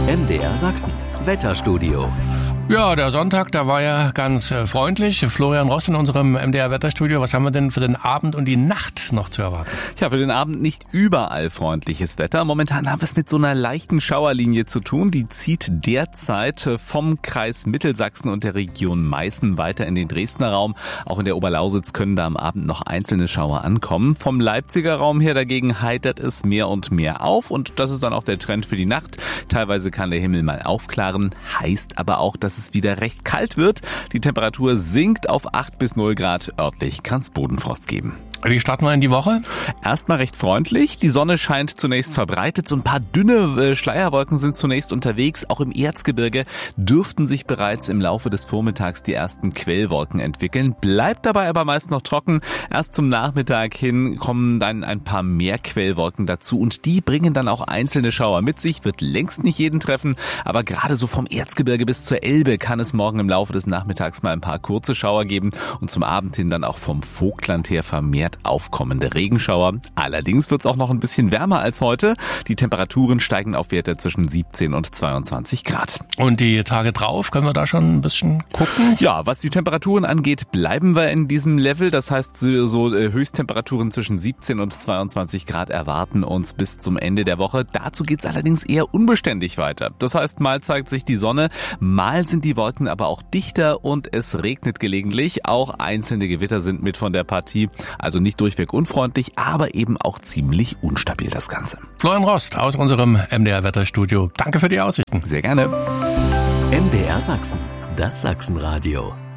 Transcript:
MDR Sachsen, Wetterstudio. Ja, der Sonntag, da war ja ganz freundlich. Florian Ross in unserem MDR-Wetterstudio. Was haben wir denn für den Abend und die Nacht noch zu erwarten? Ja, für den Abend nicht überall freundliches Wetter. Momentan haben wir es mit so einer leichten Schauerlinie zu tun. Die zieht derzeit vom Kreis Mittelsachsen und der Region Meißen weiter in den Dresdner Raum. Auch in der Oberlausitz können da am Abend noch einzelne Schauer ankommen. Vom Leipziger Raum her dagegen heitert es mehr und mehr auf. Und das ist dann auch der Trend für die Nacht. Teilweise kann der Himmel mal aufklaren, heißt aber auch, dass es wieder recht kalt wird. Die Temperatur sinkt auf 8 bis 0 Grad. Örtlich kann es Bodenfrost geben. Wie starten wir in die Woche? Erstmal recht freundlich. Die Sonne scheint zunächst verbreitet. So ein paar dünne Schleierwolken sind zunächst unterwegs. Auch im Erzgebirge dürften sich bereits im Laufe des Vormittags die ersten Quellwolken entwickeln. Bleibt dabei aber meist noch trocken. Erst zum Nachmittag hin kommen dann ein paar mehr Quellwolken dazu. Und die bringen dann auch einzelne Schauer mit sich. Wird längst nicht jeden treffen. Aber gerade so vom Erzgebirge bis zur Elbe kann es morgen im Laufe des Nachmittags mal ein paar kurze Schauer geben. Und zum Abend hin dann auch vom Vogtland her vermehrt aufkommende Regenschauer. Allerdings wird es auch noch ein bisschen wärmer als heute. Die Temperaturen steigen auf Werte zwischen 17 und 22 Grad. Und die Tage drauf, können wir da schon ein bisschen gucken? Ja, was die Temperaturen angeht, bleiben wir in diesem Level. Das heißt, so Höchsttemperaturen zwischen 17 und 22 Grad erwarten uns bis zum Ende der Woche. Dazu geht es allerdings eher unbeständig weiter. Das heißt, mal zeigt sich die Sonne, mal sind die Wolken aber auch dichter und es regnet gelegentlich. Auch einzelne Gewitter sind mit von der Partie. Also nicht durchweg unfreundlich, aber eben auch ziemlich unstabil das Ganze. Florian Rost aus unserem MDR-Wetterstudio. Danke für die Aussichten. Sehr gerne. MDR Sachsen, das Sachsenradio.